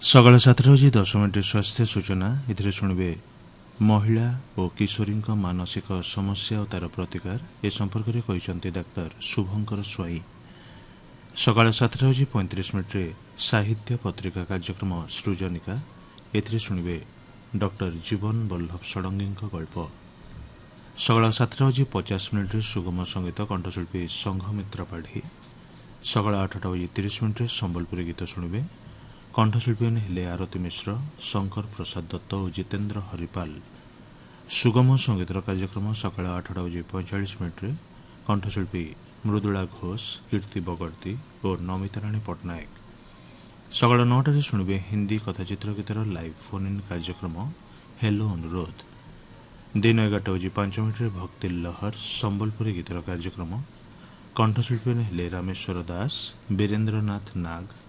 ସକାଳ 7 ବଜେ 10 ମିନିଟ୍ ସ୍ୱାସ୍ଥ୍ୟ ସୂଚନା। ଏଥିରେ ଶୁଣିବେ ମହିଳା ଓ କିଶୋରୀଙ୍କ ମାନସିକ ସମସ୍ୟା ଓ ତାର ପ୍ରତିକାର ଏ ସମ୍ପର୍କରେ କହିଛନ୍ତି ଡାକ୍ତର ଶୁଭଙ୍କର ସ୍ୱାଇଁ। ସକାଳ 7 ବଜେ 35 ମିନିଟ୍ରେ ସାହିତ୍ୟ ପତ୍ରିକା କାର୍ଯ୍ୟକ୍ରମ ସୃଜନିକା। ଏଥିରେ ଶୁଣିବେ ଡକ୍ଟର ଜୀବନ ବଲ୍ଲଭ ଷଡ଼ଙ୍ଗୀଙ୍କ ଗଳ୍ପ। ସକାଳ 7 ବଜେ 50 ମିନିଟ୍ରେ ସୁଗମ ସଙ୍ଗୀତ କଣ୍ଠଶିଳ୍ପୀ ସଂଘମିତ୍ର ପାଢ଼ୀ। ସକାଳ 8 ବଜେ 30 ମିନିଟ୍ରେ ସମ୍ବଲପୁରୀ ଗୀତ ଶୁଣିବେ। କଣ୍ଠଶିଳ୍ପୀମାନେ ହେଲେ ଆରତୀ ମିଶ୍ର, ଶଙ୍କର ପ୍ରସାଦ ଦତ୍ତ ଓ ଜିତେନ୍ଦ୍ର ହରିପାଲ। ସୁଗମ ସଙ୍ଗୀତର କାର୍ଯ୍ୟକ୍ରମ ସକାଳ 8 ବଜେ 45 ମିନିଟ୍ରେ କଣ୍ଠଶିଳ୍ପୀ ମୃଦୁଳା ଘୋଷ, କୀର୍ତ୍ତି ବଗର୍ତ୍ତୀ ଓ ନମିତାରାଣୀ ପଟ୍ଟନାୟକ। ସକାଳ 9ଟାରେ ଶୁଣିବେ ହିନ୍ଦୀ କଥାଚିତ୍ର ଗୀତର ଲାଇଭ୍ ଫୋନ୍ ଇନ୍ କାର୍ଯ୍ୟକ୍ରମ ହେଲୋ ଅନୁରୋଧ। ଦିନ 11 ବଜେ 5 ମିନିଟ୍ରେ ଭକ୍ତି ଲହର ସମ୍ବଲପୁରୀ ଗୀତର କାର୍ଯ୍ୟକ୍ରମ। କଣ୍ଠଶିଳ୍ପୀମାନେ ହେଲେ ରାମେଶ୍ୱର ଦାସ, ବୀରେନ୍ଦ୍ରନାଥ ନାଗ,